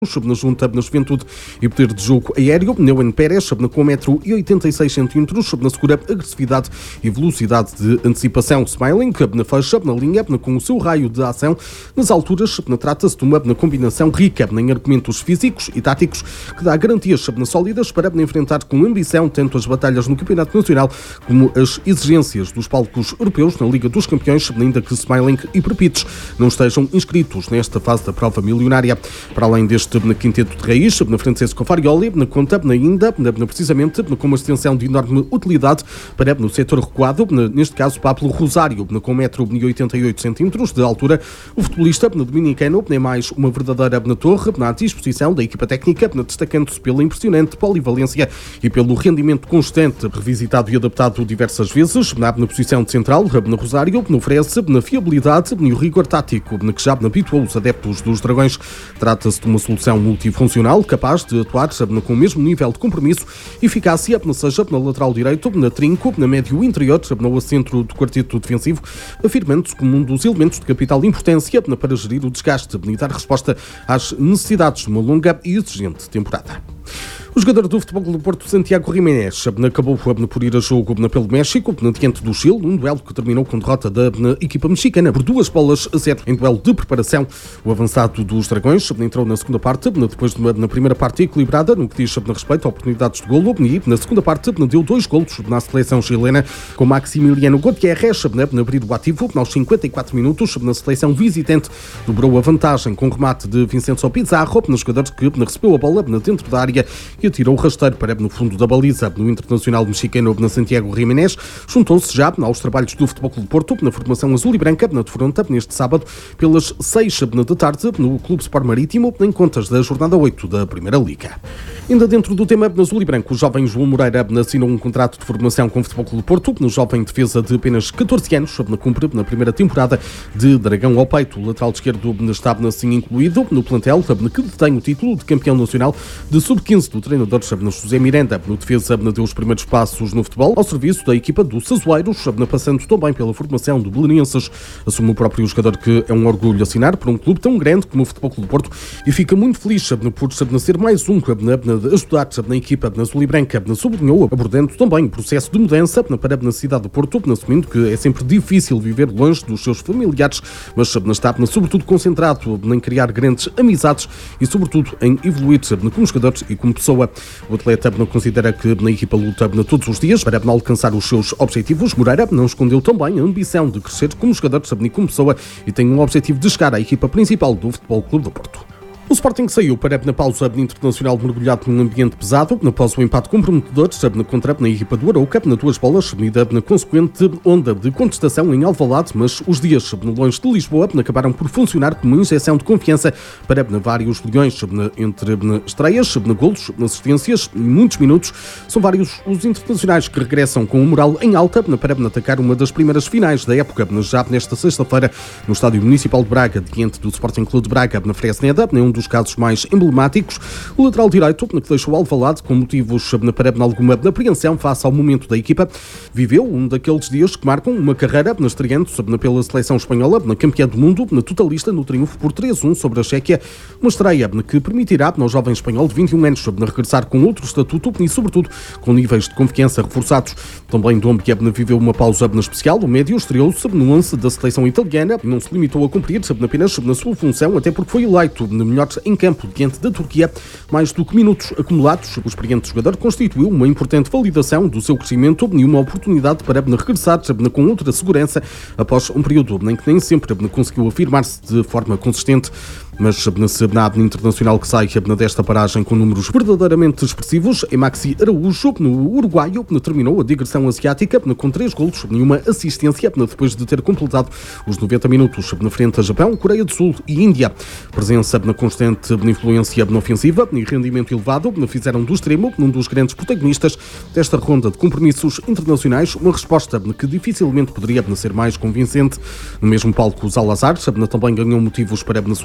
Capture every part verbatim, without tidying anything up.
na junta na Juventude e poder de jogo aéreo, Neuwen Pérez, com um metro e oitenta e seis centímetros, na segura agressividade e velocidade de antecipação. Smiling, na fecha, na linha, com o seu raio de ação, nas alturas, trata-se de uma combinação rica em argumentos físicos e táticos que dá garantias sólidas para enfrentar com ambição tanto as batalhas no Campeonato Nacional como as exigências dos palcos europeus na Liga dos Campeões, ainda que Smiling e Prepites não estejam inscritos nesta fase da prova milionária. Para além deste na quinteto de raiz, na Francesco Farioli, na conta ainda, na, precisamente, com uma extensão de enorme utilidade para no setor recuado, na, neste caso Pablo Rosário, na, com um metro e oitenta e oito centímetros de altura. O futebolista na dominicano é mais uma verdadeira na torre, na disposição da equipa técnica, destacando-se pela impressionante polivalência e pelo rendimento constante, revisitado e adaptado diversas vezes, na, na posição de central, na Rosário, no oferece na fiabilidade e o rigor tático, na que já habituou os adeptos dos Dragões. Trata-se de uma solução multifuncional, capaz de atuar com o mesmo nível de compromisso e eficácia, seja na lateral direito, na trinco, na médio interior, no centro do quarteto defensivo, afirmando-se como um dos elementos de capital importância para gerir o desgaste e dar resposta às necessidades de uma longa e exigente temporada. O jogador do Futebol Clube do Porto, Santiago Giménez, acabou por ir a jogo pelo México, diante do Chile, um duelo que terminou com derrota da equipa mexicana por duas bolas a zero em duelo de preparação. O avançado dos Dragões entrou na segunda parte, depois de uma na primeira parte equilibrada, no que diz respeito a oportunidades de golo, e na segunda parte deu dois golos na seleção chilena, com Maximiliano Gutiérrez a abrir o ativo aos cinquenta e quatro minutos. Na seleção visitante dobrou a vantagem com o remate de Vincenzo Pizarro, no jogador que recebeu a bola dentro da área e atirou o rasteiro para no fundo da baliza. No internacional mexicano, na Santiago Giménez, juntou-se já aos trabalhos do Futebol Clube do Porto, na formação azul e branca, na defronta, neste sábado, pelas seis da tarde, no Clube Sport Marítimo, em contas da jornada oito da Primeira Liga. Ainda dentro do tema azul e branco, o jovem João Moreira assinou um contrato de formação com o Futebol Clube do Porto, no jovem defesa de apenas catorze anos, na cumpre na primeira temporada de Dragão ao peito. O lateral esquerdo está assim incluído no plantel, que detém o título de campeão nacional de sub quinze do treinador José Miranda. No defesa deu os primeiros passos no futebol ao serviço da equipa do Sazoeiros, passando também pela formação do Belenenses. Assume o próprio jogador que é um orgulho assinar por um clube tão grande como o Futebol Clube do Porto e fica muito feliz por ser mais um a ajudar na equipa azul e branca. Sublinhou, abordando também o processo de mudança para a cidade do Porto, assumindo que é sempre difícil viver longe dos seus familiares, mas está sobretudo concentrado em criar grandes amizades e sobretudo em evoluir como jogador e como pessoa. O atleta considera que na equipa luta todos os dias para alcançar os seus objetivos. Moreira não escondeu também a ambição de crescer como jogador e como pessoa e tem um objetivo de chegar à equipa principal do Futebol Clube do Porto. O Sporting saiu para na pausa internacional mergulhado num ambiente pesado, após o empate comprometedor contra a equipa do Arouca, na duas bolas, na consequente onda de contestação em Alvalade, mas os dias longe de Lisboa acabaram por funcionar como uma injeção de confiança para vários leões, entre estreias, golos, assistências e muitos minutos. São vários os internacionais que regressam com o moral em alta para atacar uma das primeiras finais da época, já nesta sexta-feira, no Estádio Municipal de Braga, diante do Sporting Clube de Braga, na Fresneda, um dos casos mais emblemáticos. O lateral direito, que deixou Alvalade com motivos para alguma apreensão face ao momento da equipa, viveu um daqueles dias que marcam uma carreira na estreando pela seleção espanhola, na campeã do mundo, na totalista, no triunfo por três a um sobre a Chequia, uma estreia que permitirá ao jovem espanhol de vinte e um anos regressar com outro estatuto e, sobretudo, com níveis de confiança reforçados. Também Dombe viveu uma pausa especial. O médio estreou-se no onze da seleção italiana e não se limitou a cumprir apenas na sua função, até porque foi eleito na melhor em campo diante da Turquia. Mais do que minutos acumulados, o experiente jogador constituiu uma importante validação do seu crescimento e uma oportunidade para regressar com outra segurança após um período em que nem sempre conseguiu afirmar-se de forma consistente. Mas na internacional que sai desta paragem com números verdadeiramente expressivos é Maxi Araújo, no uruguaio, terminou a digressão asiática com três golos e uma assistência depois de ter completado os noventa minutos na frente a Japão, Coreia do Sul e Índia. Presença na constante influência ofensiva e rendimento elevado fizeram do extremo um dos grandes protagonistas desta ronda de compromissos internacionais, uma resposta que dificilmente poderia ser mais convincente. No mesmo palco, o Zalazar também ganhou motivos para sorrir,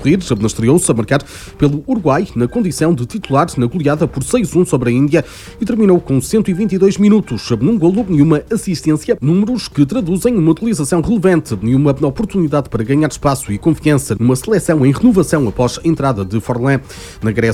estreou-se a marcar pelo Uruguai na condição de titular na goleada por seis a um sobre a Índia e terminou com cento e vinte e dois minutos num golo e uma assistência, números que traduzem uma utilização relevante e uma oportunidade para ganhar espaço e confiança numa seleção em renovação após a entrada de Forlán. Na Grécia,